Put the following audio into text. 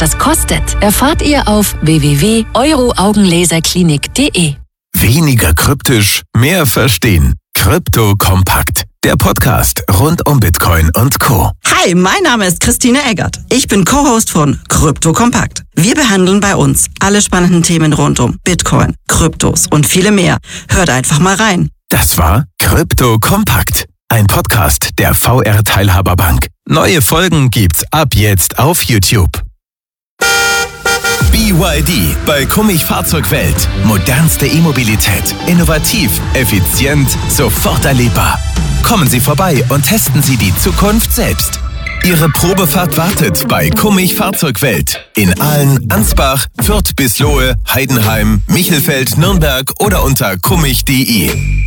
das kostet, erfahrt ihr auf www.euroaugenlaserklinik.de. Weniger kryptisch, mehr verstehen. Krypto Kompakt. Der Podcast rund um Bitcoin und Co. Hi, mein Name ist Christine Eggert. Ich bin Co-Host von Krypto Kompakt. Wir behandeln bei uns alle spannenden Themen rund um Bitcoin, Kryptos und viele mehr. Hört einfach mal rein. Das war Krypto Kompakt. Ein Podcast der VR Teilhaberbank. Neue Folgen gibt's ab jetzt auf YouTube. BYD bei Kummich Fahrzeugwelt. Modernste E-Mobilität. Innovativ, effizient, sofort erlebbar. Kommen Sie vorbei und testen Sie die Zukunft selbst. Ihre Probefahrt wartet bei Kummich Fahrzeugwelt. In Aalen, Ansbach, Fürth, Bislohe, Heidenheim, Michelfeld, Nürnberg oder unter kummich.de.